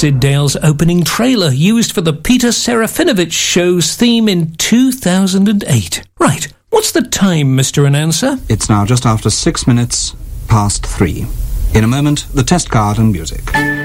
Sid Dale's opening trailer, used for the Peter Serafinovich show's theme in 2008. Right, what's the time, Mr. Announcer? It's now just after 6 minutes past 3. In a moment, the test card and music.